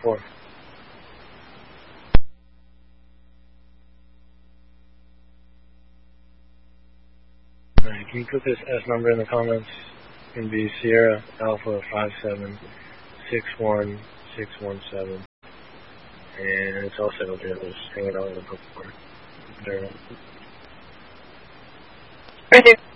4. Alright, can you put this S number in the comments? It's going to be Sierra Alpha 5761617. And it's all settled here. Just hang it out in the book for. Right there.